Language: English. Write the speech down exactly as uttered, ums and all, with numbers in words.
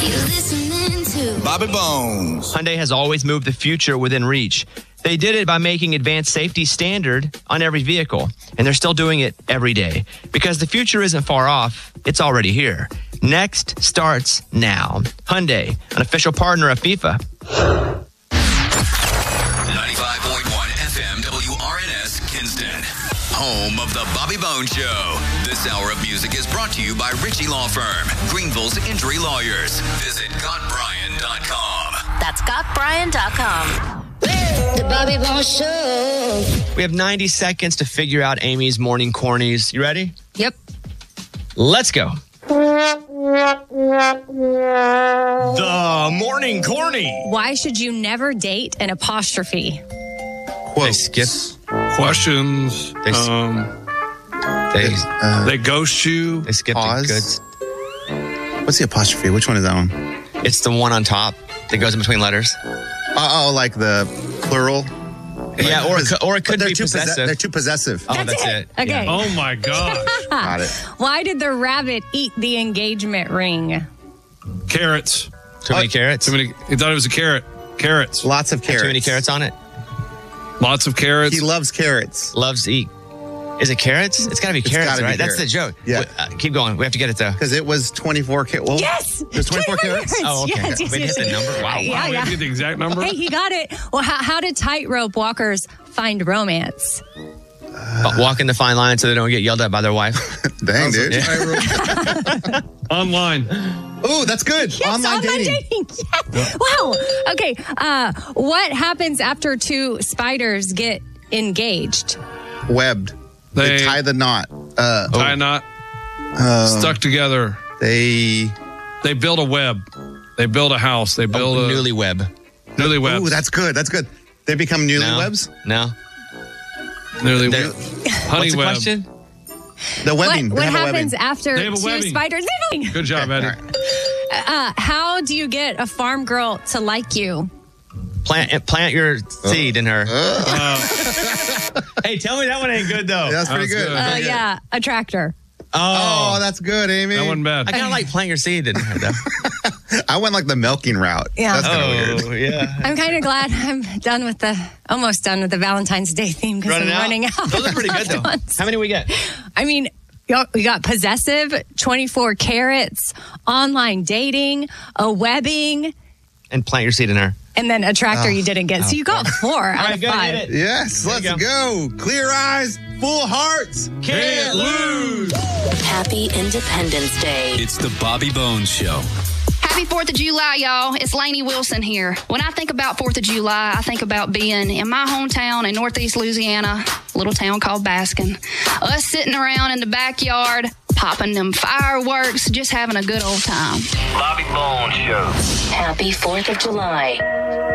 listening to Bobby Bones. Hyundai has always moved the future within reach. They did it by making advanced safety standard on every vehicle, and they're still doing it every day. Because the future isn't far off, it's already here. Next starts now. Hyundai, an official partner of FIFA. ninety-five point one F M W R N S Kinston, home of the Bobby Bones Show. This hour of music is brought to you by Ritchie Law Firm, Greenville's injury lawyers. Visit Got Brian dot com. That's Got Brian dot com. The Bobby Bones Show. We have ninety seconds to figure out Amy's morning cornies. You ready? Yep. Let's go. The morning corny. Why should you never date an apostrophe? They skip. Questions. They, s- um, they, Uh, they ghost you. they skip the pause. goods. What's the apostrophe? Which one is that one? It's the one on top that goes in between letters. Oh, oh like the plural. Yeah, or it could, or it could But they're be too possess- possessive. they're too possessive. Oh, that's it. Okay. Yeah. Oh my gosh. Got it. Why did the rabbit eat the engagement ring? Carrots. Too many carrots? Too many. He thought it was a carrot. Carrots. Lots of carrots. Too many carrots on it? Lots of carrots. He loves carrots. Loves to eat. Is it carrots? It's got to be It's carrots, gotta be right? That's the carrots. joke. Yeah. Wait, uh, keep going. We have to get it, though. Because it was twenty-four carrots. Well, Yes! There's twenty-four carrots? Oh, okay. Yes, yes, Wait, yes, hit the yes. number? Wow. Yeah, Wow, we yeah. have to get the exact number. Hey, he got it. Well, how, how did tightrope walkers find romance? Uh, walking the fine line so they don't get yelled at by their wife. Dang, dude. Online. Ooh, that's good. Yes, online, dating. Yes. Wow. Okay. Uh, what happens after two spiders get engaged? Webbed. They, They- tie the knot. Uh, Tie a knot. Stuck together. they. They build a web. They build a house. They build Oh, a newlywed. newlywebs. Ooh, that's good. That's good. They become No. newlywebs. No. Newly They're- honey What's the web. question? The What, webbing. They what have a happens webbing. after They have a two webbing. spiders? They have a- Good job, Eddie. Uh, how do you get a farm girl to like you? Plant plant your seed in her. Uh, Hey, tell me that one ain't good, though. Yeah, that's pretty That's good. good. Uh, Very good. yeah, a tractor. Oh. Oh, that's good, Amy. that wasn't bad. I kind of like plant your seed in her, though. I went like the milking route. Yeah. That's kind of Oh, weird. yeah. I'm kind of glad I'm done with the, almost done with the Valentine's Day theme because I'm Running out? running out. Those are pretty good, though. Ones. How many we get? I mean, we got possessive, twenty-four carats, online dating, a webbing, And plant your seed in her. and then a tractor you didn't get. So you got four out All right, of go five. hit it. Yes, There let's you go. Clear eyes, full hearts. Can't lose. Happy Independence Day. It's the Bobby Bones Show. Happy fourth of July, y'all. It's Lainey Wilson here. When I think about fourth of July, I think about being in my hometown in Northeast Louisiana, a little town called Baskin. Us sitting around in the backyard, popping them fireworks, just having a good old time. Happy fourth of July.